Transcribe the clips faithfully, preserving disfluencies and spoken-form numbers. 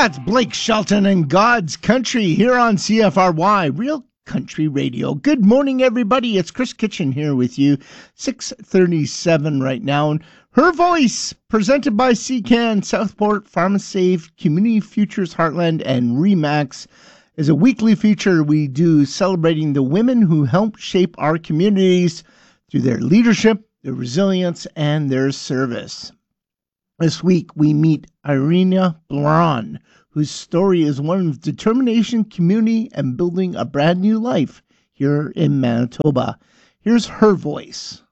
That's Blake Shelton and God's Country here on C F R Y, Real Country Radio. Good morning, everybody. It's Chris Kitchen here with you. six thirty-seven right now. Her Voice, presented by C CAN, Southport, PharmaSave, Community Futures Heartland, and RE/MAX, is a weekly feature we do celebrating the women who help shape our communities through their leadership, their resilience, and their service. This week, we meet Irina Braun, whose story is one of determination, community, and building a brand new life here in Manitoba. Here's her voice.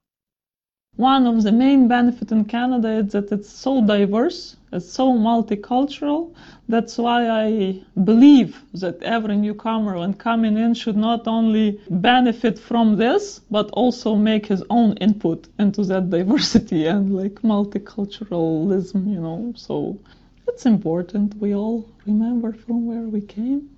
One of the main benefits in Canada is that it's so diverse, it's so multicultural. That's why I believe that every newcomer when coming in should not only benefit from this, but also make his own input into that diversity and like multiculturalism, you know. So it's important we all remember from where we came.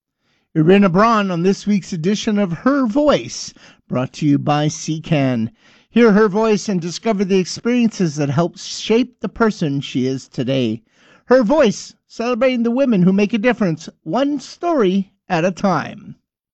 Irina Braun on this week's edition of Her Voice, brought to you by C CAN. Hear her voice and discover the experiences that help shape the person she is today. Her Voice, celebrating the women who make a difference, one story at a time.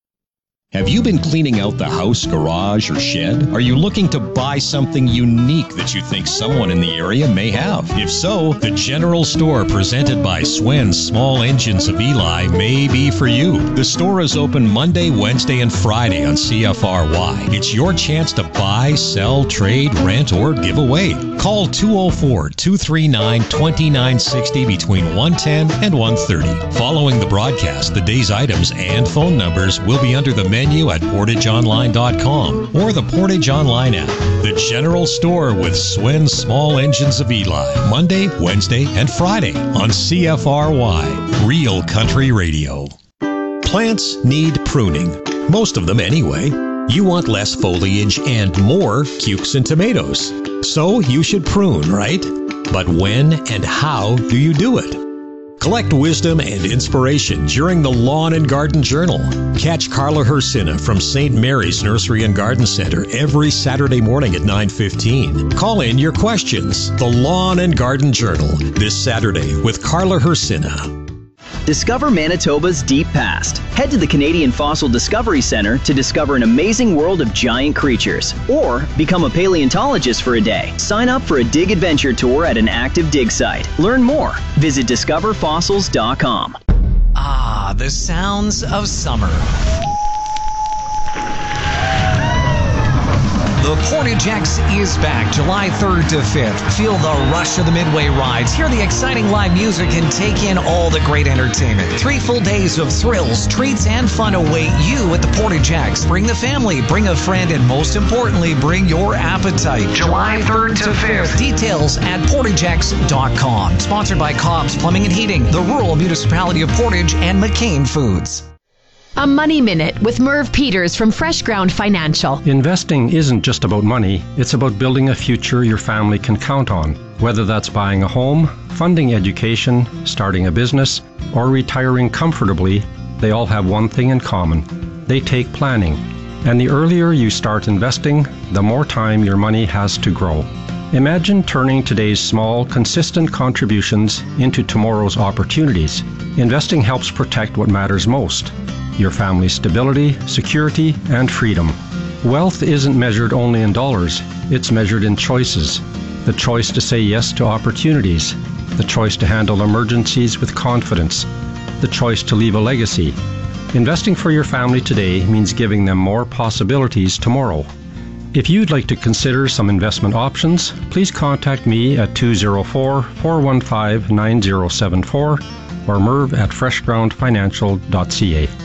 Have you been cleaning out the house, garage, or shed? Are you looking to buy something unique that you think someone in the area may have? If so, the General Store presented by Swen's Small Engines of Eli may be for you. The store is open Monday, Wednesday, and Friday on C F R Y. It's your chance to buy, sell, trade, rent, or give away. Call two oh four, two three nine, two nine six oh between one ten and one thirty. Following the broadcast, the day's items and phone numbers will be under the menu at portage online dot com or the Portage Online app. The General Store with Swen's Small Engines of Eli, Monday, Wednesday, and Friday on C F R Y, Real Country Radio. Plants need pruning, most of them anyway. You want less foliage and more cukes and tomatoes. So you should prune, right? But when and how do you do it? Collect wisdom and inspiration during the Lawn and Garden Journal. Catch Carla Hersina from Saint Mary's Nursery and Garden Center every Saturday morning at nine fifteen. Call in your questions. The Lawn and Garden Journal, this Saturday with Carla Hersina. Discover Manitoba's deep past. Head to the Canadian Fossil Discovery Centre to discover an amazing world of giant creatures. Or become a paleontologist for a day. Sign up for a dig adventure tour at an active dig site. Learn more. Visit discover fossils dot com. Ah, the sounds of summer. The Portage X is back July third to fifth. Feel the rush of the Midway rides, hear the exciting live music, and take in all the great entertainment. Three full days of thrills, treats, and fun await you at the Portage X. Bring the family, bring a friend, and most importantly, bring your appetite. July third to fifth. Details at portage x dot com. Sponsored by Cobb's Plumbing and Heating, the Rural Municipality of Portage, and McCain Foods. A Money Minute with Merv Peters from Fresh Ground Financial. Investing isn't just about money, it's about building a future your family can count on. Whether that's buying a home, funding education, starting a business, or retiring comfortably, they all have one thing in common. They take planning. And the earlier you start investing, the more time your money has to grow. Imagine turning today's small, consistent contributions into tomorrow's opportunities. Investing helps protect what matters most: your family's stability, security, and freedom. Wealth isn't measured only in dollars, it's measured in choices. The choice to say yes to opportunities, the choice to handle emergencies with confidence, the choice to leave a legacy. Investing for your family today means giving them more possibilities tomorrow. If you'd like to consider some investment options, please contact me at two oh four, four one five, nine oh seven four or merv at fresh ground financial dot c a.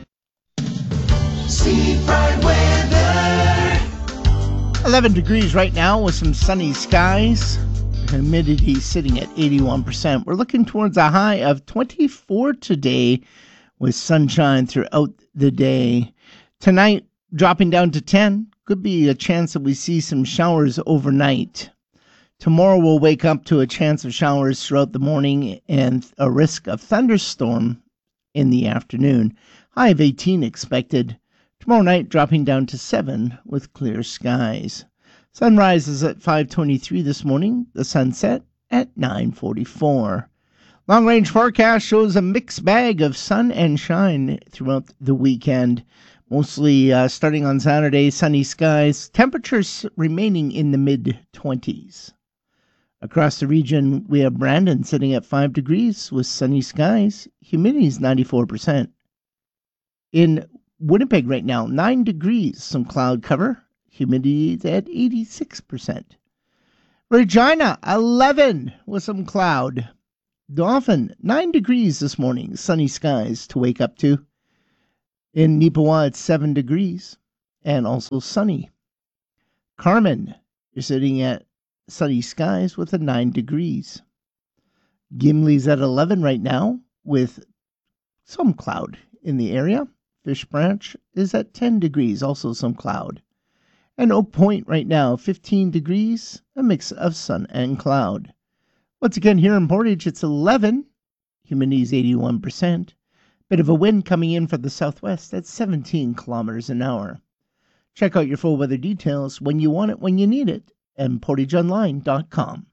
Seafront weather. eleven degrees right now with some sunny skies. Humidity sitting at eighty-one percent. We're looking towards a high of twenty-four today with sunshine throughout the day. Tonight, dropping down to ten. Could be a chance that we see some showers overnight. Tomorrow we'll wake up to a chance of showers throughout the morning and a risk of thunderstorm in the afternoon. High of eighteen expected. Tomorrow night dropping down to seven with clear skies. Sunrise is at five twenty-three this morning. The sunset at nine forty-four. Long-range forecast shows a mixed bag of sun and shine throughout the weekend. Mostly uh, starting on Saturday, sunny skies, temperatures remaining in the mid-twenties. Across the region, we have Brandon sitting at five degrees with sunny skies. Humidity is ninety-four percent. In Winnipeg right now, nine degrees, some cloud cover. Humidity is at eighty-six percent. Regina, eleven with some cloud. Dauphin, nine degrees this morning, sunny skies to wake up to. In Neepawa, it's seven degrees and also sunny. Carmen, you're sitting at sunny skies with a nine degrees. Gimli's at eleven right now with some cloud in the area. Fish Branch is at ten degrees, also some cloud. And Oak Point right now, fifteen degrees, a mix of sun and cloud. Once again, here in Portage, it's eleven. Humidity is eighty-one percent. Bit of a wind coming in from the southwest at seventeen kilometers an hour. Check out your full weather details when you want it, when you need it, at portage online dot com.